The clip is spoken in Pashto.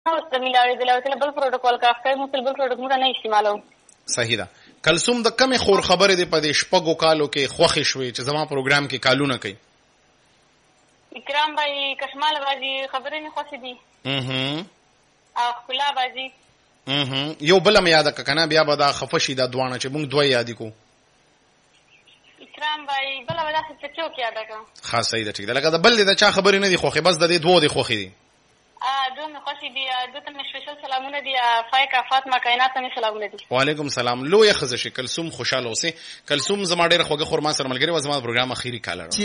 اوس د میلاړېدلی بل پروټوکول کافی موږ بل پروټوکولونه نه استعمالوو. صحیح ده. کلثوم د کمې خور خبرې دې په دې شپږو کالو کې خوښې شوې چې زما پروګرام کې کالونه کوي؟ اکرام بھائی کشمال بازي خبرې مې خوښې دي او ښکلا بازي. یو بله مې یاده که که نه بیا به دا خفه شي دا دواړه چې موږ دوه یادې کوو. اکرام بھائی بله به داسې څه چوک یاده کړم. ښه صحیح ده ټیک ده. لکه د بل دې د چا خبرې نه دي خوښې بس د دې دوو دې خوښې دي؟ دوه مې خوښې دي. دوه ته مې سپیشل سلامونه دي. فایقه فاطمه کائنات ته مې سلامونه دي. وعلیکم سلام. لویه ښځه شي کلثوم خوشحاله اوسې. کلثوم زما ډېره خوږه خور ما سره ملګرې وه. زما د پروګرام اخري کالر